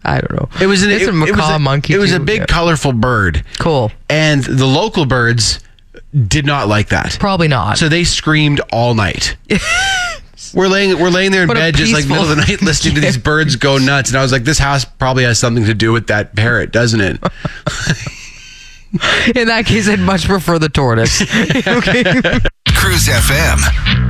I don't know. It's a macaw monkey. It was too. a big, colorful bird. Cool. And the local birds did not like that. Probably not. So they screamed all night. We're laying there in bed, just like middle of the night, listening to these birds go nuts. And I was like, this house probably has something to do with that parrot, doesn't it? In that case, I'd much prefer the tortoise. Okay. Cruise FM.